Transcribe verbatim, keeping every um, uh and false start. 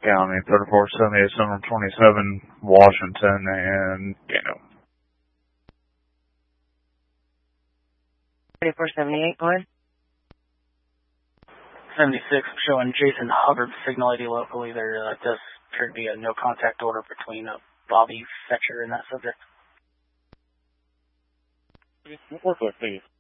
County, thirty-four seventy-eight, seven twenty-seven, Washington, and Gano. thirty-four seventy-eight, go ahead. seventy-six, showing Jason Hubbard, signal I D locally. There uh, does appear to be a no contact order between uh, Bobby Fetcher and that subject. Work with, please.